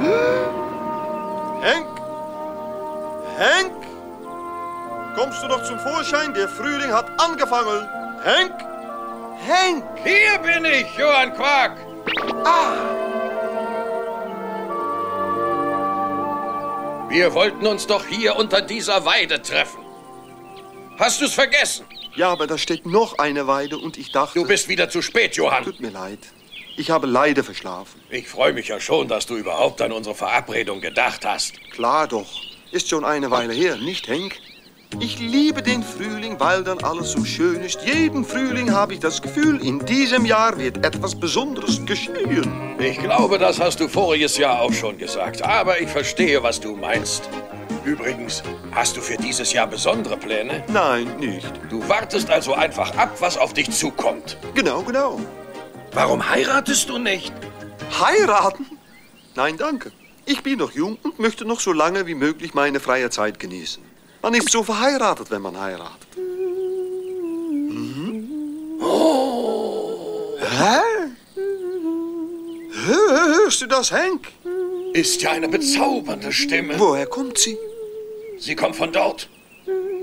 Henk! Henk! Kommst du noch zum Vorschein? Der Frühling hat angefangen. Henk! Henk! Hier bin ich, Johann Quark. Wir wollten uns doch hier unter dieser Weide treffen. Hast du's vergessen? Ja, aber da steht noch eine Weide und ich dachte... Du bist wieder zu spät, Johann. Tut mir leid. Ich habe leider verschlafen. Ich freue mich ja schon, dass du überhaupt an unsere Verabredung gedacht hast. Klar doch. Ist schon eine Weile her, nicht, Henk? Ich liebe den Frühling, weil dann alles so schön ist. Jeden Frühling habe ich das Gefühl, in diesem Jahr wird etwas Besonderes geschehen. Ich glaube, das hast du voriges Jahr auch schon gesagt. Aber ich verstehe, was du meinst. Übrigens, hast du für dieses Jahr besondere Pläne? Nein, nicht. Du wartest also einfach ab, was auf dich zukommt. Genau, genau. Warum heiratest du nicht? Heiraten? Nein, danke. Ich bin noch jung und möchte noch so lange wie möglich meine freie Zeit genießen. Man ist so verheiratet, wenn man heiratet. Oh. Hä? Hörst du das, Henk? Ist ja eine bezaubernde Stimme. Woher kommt sie? Sie kommt von dort.